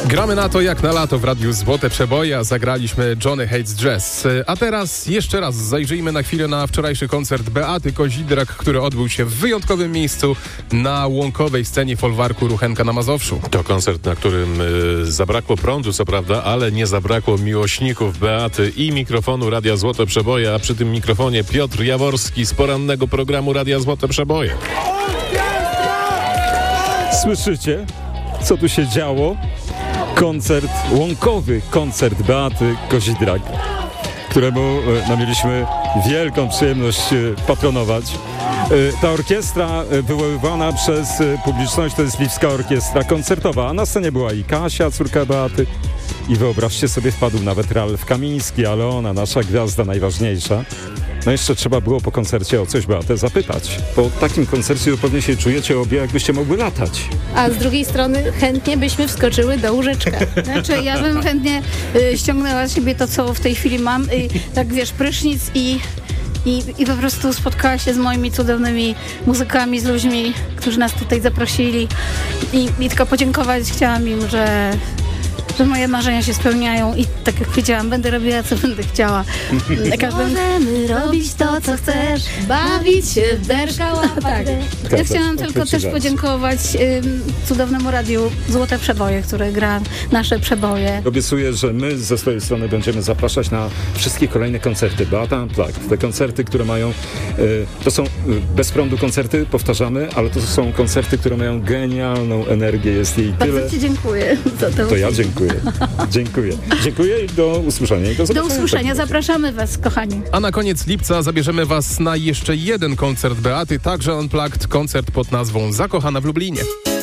Gramy na to jak na lato w Radiu Złote Przeboje, a zagraliśmy Johnny Hates Jazz. A teraz jeszcze raz zajrzyjmy na chwilę na wczorajszy koncert Beaty Kozidrak, który odbył się w wyjątkowym miejscu na łąkowej scenie folwarku Ruchenka na Mazowszu. To koncert, na którym zabrakło prądu, co prawda, ale nie zabrakło miłośników Beaty i mikrofonu Radia Złote Przeboje, a przy tym mikrofonie Piotr Jaworski z porannego programu Radia Złote Przeboje. Słyszycie, co tu się działo? Koncert, łąkowy koncert Beaty Kozidrak, któremu mieliśmy wielką przyjemność patronować. Ta orkiestra wywoływana przez publiczność to jest Lwowska Orkiestra Koncertowa, a na scenie była i Kasia, córka Beaty, i wyobraźcie sobie, wpadł nawet Ralf Kamiński, ale ona, nasza gwiazda najważniejsza. No jeszcze trzeba było po koncercie o coś Beatę zapytać. Po takim koncercie pewnie się czujecie obie, jakbyście mogły latać. A z drugiej strony chętnie byśmy wskoczyły do łóżeczka. Znaczy ja bym chętnie ściągnęła z siebie to, co w tej chwili mam. Tak wiesz, prysznic i po prostu spotkała się z moimi cudownymi muzykami, z ludźmi, którzy nas tutaj zaprosili. I tylko podziękować chciałam im, że moje marzenia się spełniają i tak jak powiedziałam, będę robiła, co będę chciała. Możemy robić to, co chcesz, bawić się w deszcz. Tak. Ja chciałam tylko też podziękować cudownemu radiu Złote Przeboje, które gra nasze przeboje. Obiecuję, że my ze swojej strony będziemy zapraszać na wszystkie kolejne koncerty Beata Unplugged. Te koncerty, które mają, to są bez prądu koncerty, powtarzamy, ale to są koncerty, które mają genialną energię, jest jej tyle. Bardzo Ci dziękuję za to. To ja dziękuję. Dziękuję i do usłyszenia. Do usłyszenia. Zapraszamy Was, kochani. A na koniec lipca zabierzemy Was na jeszcze jeden koncert Beaty, także Unplugged, koncert pod nazwą Zakochana w Lublinie.